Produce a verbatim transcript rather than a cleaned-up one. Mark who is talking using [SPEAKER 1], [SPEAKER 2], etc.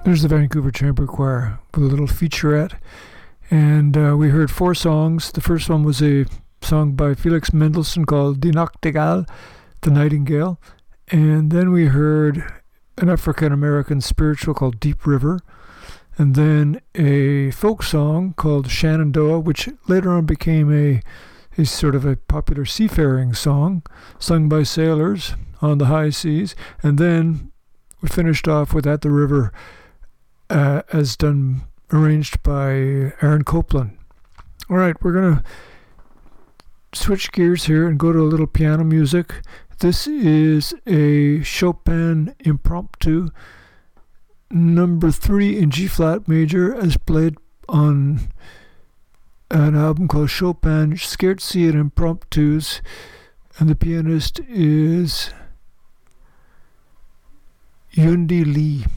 [SPEAKER 1] There's the Vancouver Chamber Choir with a little featurette. And uh, we heard four songs. The first one was a song by Felix Mendelssohn called Die Nachtigall, The Nightingale. And then we heard an African-American spiritual called Deep River. And then a folk song called Shenandoah, which later on became a, a sort of a popular seafaring song, sung by sailors on the high seas. And then we finished off with At the River, uh, as done, arranged by Aaron Copland. All right, we're going to switch gears here and go to a little piano music. This is a Chopin impromptu, number three in G-flat major, as played on an album called Chopin Scherzi and Impromptus, and the pianist is Yundi Lee.